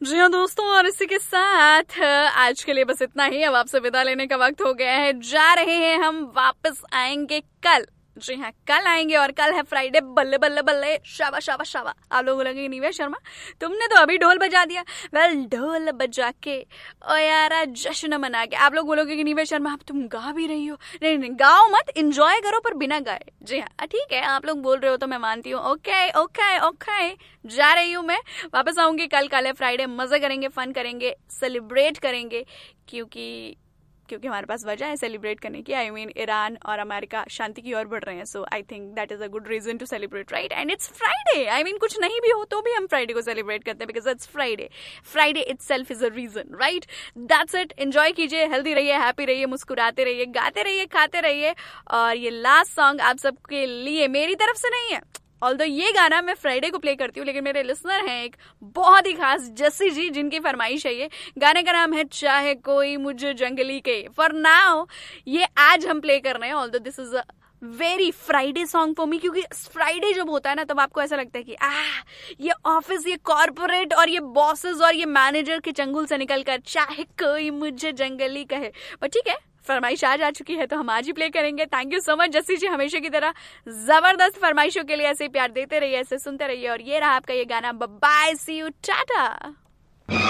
जी हाँ दोस्तों, और इसी के साथ आज के लिए बस इतना ही। अब आपसे विदा लेने का वक्त हो गया है। जा रहे हैं हम, वापस आएंगे कल। जी हाँ, कल आएंगे और कल है फ्राइडे। बल्ले बल्ले बल्ले, शाबा शाबा शाबा। आप लोग बोलेंगे निवेश शर्मा तुमने तो अभी ढोल बजा दिया। वेल, ढोल बजा के ओ यारा जश्न मना के। आप लोग बोलोगे कि निवेश शर्मा अब तुम गा भी रही हो। नहीं नहीं, गाओ मत, एंजॉय करो पर बिना गाए। जी हाँ ठीक है, आप लोग बोल रहे हो तो मैं मानती हूँ। ओके ओके ओके, जा रही हूँ मैं। वापस आऊंगी कल। कल है फ्राइडे, मजे करेंगे, फन करेंगे, सेलिब्रेट करेंगे, क्योंकि हमारे पास वजह है सेलिब्रेट करने की। आई मीन ईरान और अमेरिका शांति की ओर बढ़ रहे हैं। सो I think that is a good reason to celebrate, right? And it's Friday. I mean कुछ नहीं भी हो तो भी हम फ्राइडे को सेलिब्रेट करते हैं, because it's Friday. Friday itself is a reason, right? That's it. Enjoy कीजिए, हेल्दी रहिए, हैप्पी रहिए, मुस्कुराते रहिए, गाते रहिए, खाते रहिए। और ये लास्ट सॉन्ग आप सबके लिए मेरी तरफ से नहीं है, ऑल्दो ये गाना मैं फ्राइडे को प्ले करती हूँ, लेकिन मेरे लिसनर हैं एक बहुत ही खास, जस्सी जी, जिनकी फरमाइश है। ये गाने का नाम है चाहे कोई मुझे जंगली के। फॉर नाउ ये आज हम प्ले कर रहे हैं, although this is a very Friday song for me, क्योंकि फ्राइडे जब होता है ना तब आपको ऐसा लगता है कि ये ऑफिस, ये कॉर्पोरेट और ये बॉसेस और ये मैनेजर के चंगुल से निकलकर चाहे कोई मुझे जंगली कहे। पर ठीक है, फरमाइश आज आ चुकी है तो हम आज ही प्ले करेंगे। Thank you so much Jassi जी, हमेशा की तरह जबरदस्त फरमाइशों के लिए ऐसे प्यार देते रहिए, ऐसे सुनते रहिए। और ये रहा आपका ये गाना। Bye, C you, Tata.